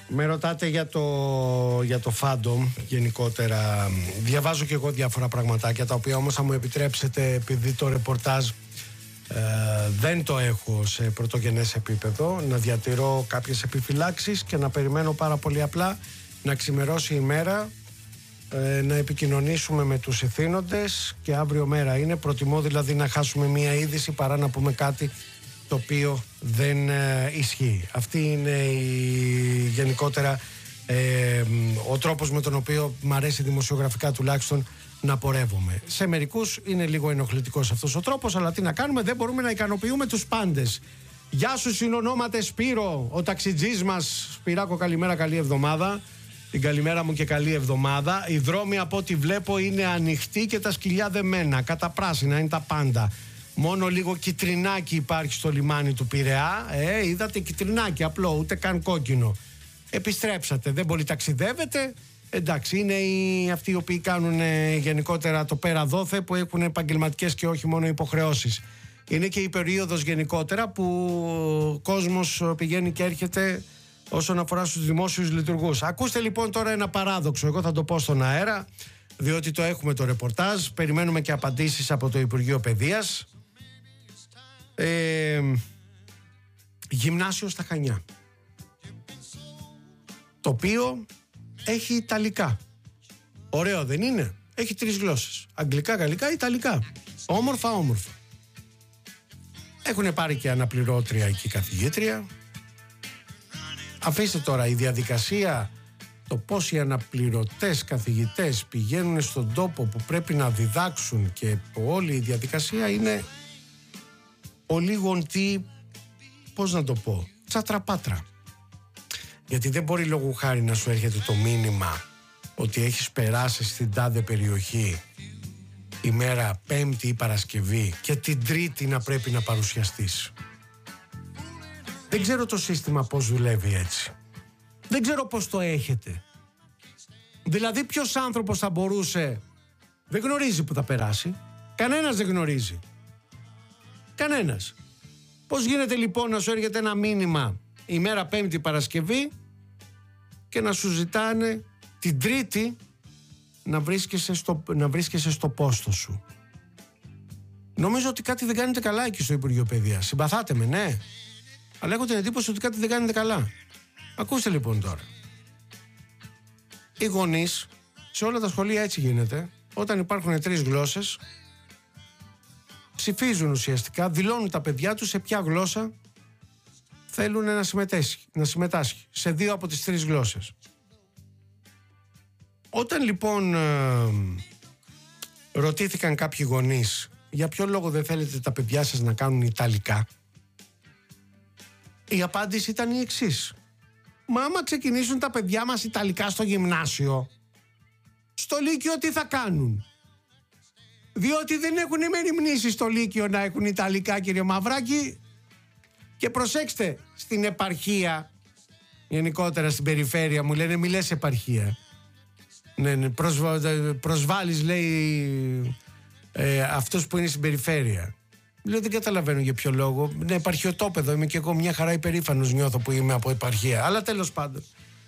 Με ρωτάτε για το fandom γενικότερα. Διαβάζω και εγώ διάφορα πραγματάκια, τα οποία όμως θα μου επιτρέψετε, επειδή το ρεπορτάζ δεν το έχω σε πρωτογενές επίπεδο, να διατηρώ κάποιες επιφυλάξεις και να περιμένω πάρα πολύ απλά να ξημερώσει η μέρα, να επικοινωνήσουμε με τους ηθήνοντες, και αύριο μέρα είναι. Προτιμώ δηλαδή να χάσουμε μία είδηση παρά να πούμε κάτι το οποίο δεν ισχύει. Αυτή είναι γενικότερα ο τρόπος με τον οποίο μ' αρέσει δημοσιογραφικά τουλάχιστον να πορεύομαι. Σε μερικούς είναι λίγο ενοχλητικός αυτός ο τρόπος, αλλά τι να κάνουμε, δεν μπορούμε να ικανοποιούμε τους πάντες. Γεια σου συνονόματε Σπύρο, ο ταξιτζής μας. Σπυράκο, καλημέρα, καλή εβδομάδα. Την καλημέρα μου και καλή εβδομάδα. Οι δρόμοι από ό,τι βλέπω είναι ανοιχτοί και τα σκυλιά δεμένα. Κατά πράσινα είναι τα πάντα. Μόνο λίγο κιτρινάκι υπάρχει στο λιμάνι του Πειραιά. Είδατε, κιτρινάκι απλό, ούτε καν κόκκινο. Επιστρέψατε, δεν πολύ ταξιδεύετε. Εντάξει, είναι αυτοί οι οποίοι κάνουν γενικότερα το πέρα δόθε, που έχουν επαγγελματικές και όχι μόνο υποχρεώσεις. Είναι και η περίοδος γενικότερα που ο κόσμος πηγαίνει και έρχεται όσον αφορά στους δημόσιους λειτουργούς. Ακούστε λοιπόν τώρα ένα παράδοξο, εγώ θα το πω στον αέρα, διότι το έχουμε το ρεπορτάζ, περιμένουμε και απαντήσεις από το Υπουργείο Παιδείας. Γυμνάσιο στα Χανιά, το οποίο έχει Ιταλικά. Ωραίο δεν είναι? Έχει 3 γλώσσες, αγγλικά, γαλλικά, Ιταλικά. Όμορφα, όμορφα. Έχουν πάρει και αναπληρώτρια εκεί καθηγήτρια. Αφήστε τώρα η διαδικασία, το πώς οι αναπληρωτές καθηγητές πηγαίνουν στον τόπο που πρέπει να διδάξουν, και όλη η διαδικασία είναι ολίγοντη, πώς να το πω, τσατραπάτρα. Γιατί δεν μπορεί λόγου χάρη να σου έρχεται το μήνυμα ότι έχεις περάσει στην τάδε περιοχή ημέρα Πέμπτη ή Παρασκευή και την Τρίτη να πρέπει να παρουσιαστείς. Δεν ξέρω το σύστημα πώς δουλεύει έτσι. Δεν ξέρω πώς το έχετε. Δηλαδή ποιος άνθρωπος θα μπορούσε... Δεν γνωρίζει που θα περάσει. Κανένας δεν γνωρίζει. Κανένας. Πώς γίνεται λοιπόν να σου έρχεται ένα μήνυμα ημέρα Πέμπτη Παρασκευή και να σου ζητάνε την Τρίτη να βρίσκεσαι στο πόστο σου? Νομίζω ότι κάτι δεν κάνετε καλά εκεί στο Υπουργείο Παιδείας. Συμπαθάτε με, ναι. Αλλά έχω την εντύπωση ότι κάτι δεν κάνετε καλά. Ακούστε λοιπόν τώρα. Οι γονείς, σε όλα τα σχολεία έτσι γίνεται, όταν υπάρχουν 3 γλώσσες, ψηφίζουν ουσιαστικά, δηλώνουν τα παιδιά τους σε ποια γλώσσα θέλουν να συμμετάσχει, σε 2 από τις 3 γλώσσες. Όταν λοιπόν ρωτήθηκαν κάποιοι γονείς για ποιο λόγο δεν θέλετε τα παιδιά σας να κάνουν Ιταλικά, η απάντηση ήταν η εξής: μα άμα ξεκινήσουν τα παιδιά μας Ιταλικά στο γυμνάσιο, στο Λύκειο τι θα κάνουν? Διότι δεν έχουν μεριμνήσει στο Λύκειο να έχουν Ιταλικά, κύριε Μαυράκη. Και προσέξτε, στην επαρχία, γενικότερα στην περιφέρεια, μου λένε μη λες επαρχία. Ναι, προσβάλλεις, λέει, αυτός που είναι στην περιφέρεια. Λέω, δεν καταλαβαίνω για ποιο λόγο. Ναι, επαρχιοτόπεδο είμαι και εγώ, μια χαρά υπερήφανος νιώθω που είμαι από επαρχία. Αλλά τέλος πάντων.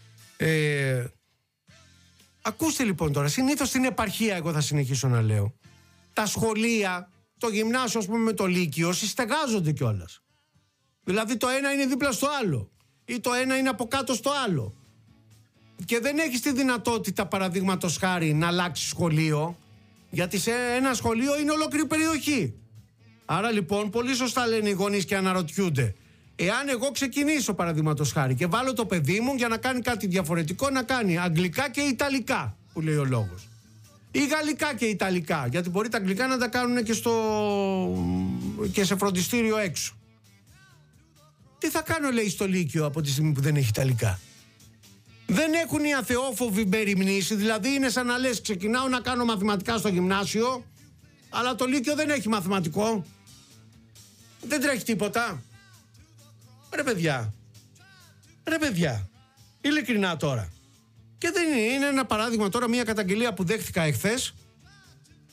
Ακούστε λοιπόν τώρα, συνήθως στην επαρχία, εγώ θα συνεχίσω να λέω, τα σχολεία, το γυμνάσιο ας πούμε με το Λύκειο, συστεγάζονται κιόλας. Δηλαδή το ένα είναι δίπλα στο άλλο ή το ένα είναι από κάτω στο άλλο. Και δεν έχεις τη δυνατότητα, παραδείγματος χάρη, να αλλάξει σχολείο, γιατί σε ένα σχολείο είναι ολόκληρη περιοχή. Άρα λοιπόν πολύ σωστά λένε οι γονείς και αναρωτιούνται, εάν εγώ ξεκινήσω παραδείγματος χάρη και βάλω το παιδί μου για να κάνει κάτι διαφορετικό, να κάνει αγγλικά και ιταλικά, που λέει ο λόγος, ή γαλλικά και ιταλικά, γιατί μπορεί τα αγγλικά να τα κάνουν και σε φροντιστήριο έξω. Τι θα κάνω, λέει, στο Λύκειο από τη στιγμή που δεν έχει ιταλικά? Δεν έχουν οι αθεόφοβοι μεριμνήσει, δηλαδή είναι σαν να λες ξεκινάω να κάνω μαθηματικά στο γυμνάσιο, αλλά το Λύκειο δεν έχει μαθηματικό. Δεν τρέχει τίποτα. Ρε παιδιά, ειλικρινά τώρα. Και δεν είναι ένα παράδειγμα τώρα, μια καταγγελία που δέχτηκα εχθές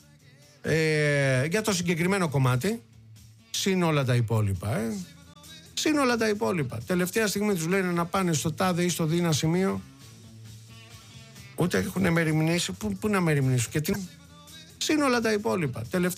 για το συγκεκριμένο κομμάτι, συν όλα τα υπόλοιπα. Συν όλα τα υπόλοιπα. Τελευταία στιγμή τους λένε να πάνε στο τάδε ή στο δίνα σημείο. Ούτε έχουν μεριμνήσει. Πού να μεριμνήσουν και τι. Συν όλα τα υπόλοιπα. Τελευταία